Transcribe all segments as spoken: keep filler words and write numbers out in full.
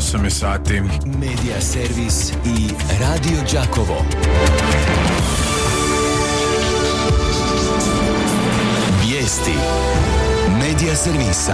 osam je sati. Medija servis i Radio Đakovo. Vijesti Medija servisa.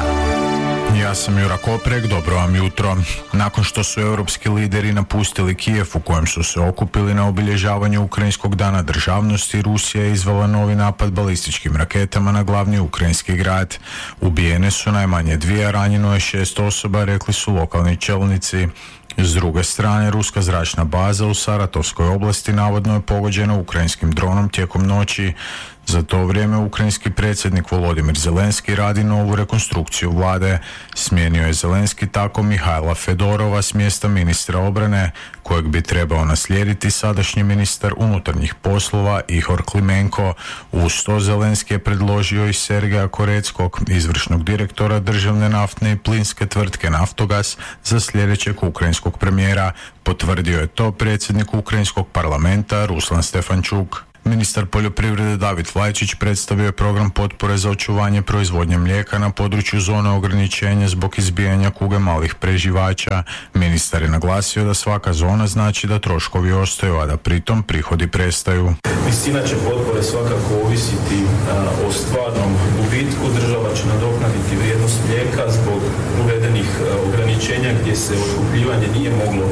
Ja sam Jura Koprek, dobro vam jutro. Nakon što su europski lideri napustili Kijev u kojem su se okupili na obilježavanju Ukrajinskog dana državnosti, Rusija je izvela novi napad balističkim raketama na glavni ukrajinski grad. Ubijene su najmanje dvije, a ranjeno je šest osoba, rekli su lokalni čelnici. S druge strane, ruska zračna baza u Saratovskoj oblasti navodno je pogođena ukrajinskim dronom tijekom noći. Za to vrijeme ukrajinski predsjednik Volodimir Zelenski radi novu rekonstrukciju vlade. Smijenio je Zelenski tako Mihajla Fedorova s mjesta ministra obrane, kojeg bi trebao naslijediti sadašnji ministar unutarnjih poslova Ihor Klimenko. Uz to Zelenski je predložio i Sergeja Koreckog, izvršnog direktora državne naftne i plinske tvrtke Naftogaz, za sljedećeg ukrajinskog premijera. Potvrdio je to predsjednik ukrajinskog parlamenta Ruslan Stefančuk. Ministar poljoprivrede David Vlajčić predstavio je program potpore za očuvanje proizvodnje mlijeka na području zone ograničenja zbog izbijanja kuge malih preživača. Ministar je naglasio da svaka zona znači da troškovi ostaju, a da pritom prihodi prestaju. Visina će potpore svakako ovisiti a, o stvarnom gubitku. Država će nadoknaditi vrijednost mlijeka zbog uvedenih a, ograničenja gdje se otkupljivanje nije moglo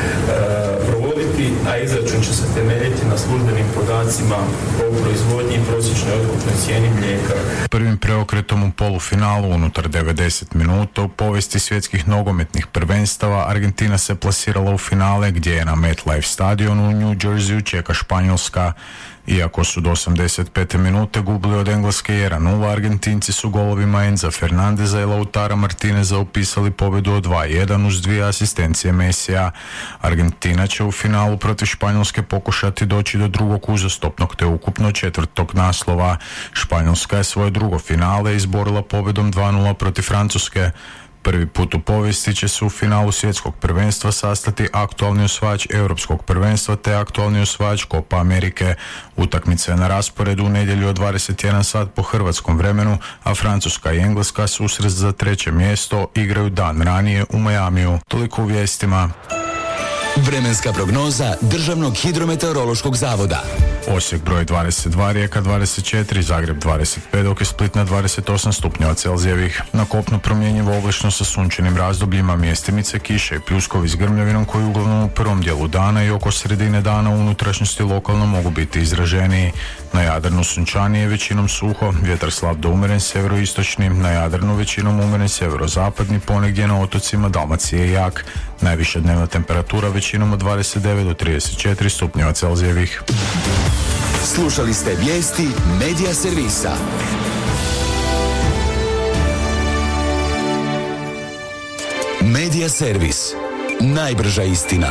a, provoditi, a izračun će se temeljiti na službenim podacima o proizvodnji i prosječnoj otkupnoj cijeni mlijeka. Prvim preokretom u polufinalu unutar devedeset minuta u povijesti svjetskih nogometnih prvenstava Argentina se plasirala u finale gdje je na MetLife stadionu u New Jerseyu čeka Španjolska. Iako su do osamdeset pete minute gubili od Engleske jedan nula, Argentinci su golovima Enza Fernandeza i Lautara Martineza upisali pobjedu od dva jedan uz dvije asistencije Mesija. Argentina će u finalu protiv Španjolske pokušati doći do drugog uzastopnog te ukupno četvrtog naslova. Španjolska je svoje drugo finale izborila pobjedom dva nula protiv Francuske. Prvi put u povijesti će se u finalu svjetskog prvenstva sastati aktualni osvajač europskog prvenstva te aktualni osvajač Copa Amerike. Utakmica je na rasporedu u nedjelju od dvadeset jedan sat po hrvatskom vremenu, a Francuska i Engleska susret za treće mjesto igraju dan ranije u Majamiju. Toliko u vijestima. Vremenska prognoza Državnog hidrometeorološkog zavoda. Osijek broj dvadeset dva, Rijeka dvadeset četiri, Zagreb dvadeset pet, dok je Split na dvadeset osam stupnjeva Celzijevih. Na kopnu promjenjivo oblačno sa sunčanim razdobljima, mjestimice kiše i pljuskovi s grmljavinom koji uglavnom u prvom dijelu dana i oko sredine dana u unutrašnjosti lokalno mogu biti izraženiji. Na Jadranu sunčanije, većinom suho, vjetar slab do umjeren sjeveroistočni, na Jadranu većinom umjeren sjeverozapadni, ponegdje na otocima Dalmacije jak. Najviša dnevna temperatura većinom od dvadeset devet do trideset četiri stupnjeva Celzijevih. Slušali ste vijesti Medija servisa. Medija servis. Najbrža istina.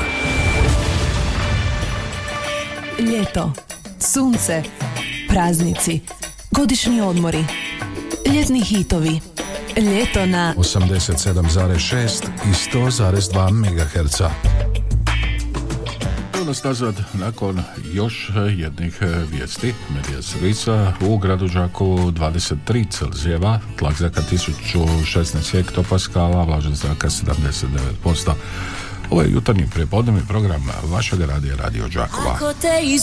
Ljeto, sunce, praznici, godišnji odmori, ljetni hitovi. Ljeto na osamdeset sedam zarez šest i sto zarez dva megaherca. Nas nazad nakon još jednih vijesti Medija servisa. U gradu Đakovu dvadeset tri Celzijeva, tlak zraka tisuću šesnaest hektopaskala, vlažnost zraka sedamdeset devet posto. Ovo je jutarnji prijepodnevni program vašeg radija Radio Đakova. Ako te iz